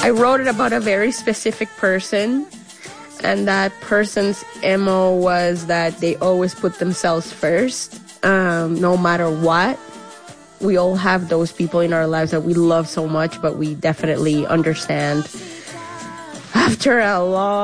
I wrote it about a very specific person, and that person's MO was that they always put themselves first, no matter what. We all have those people in our lives that we love so much, but we definitely understand after a long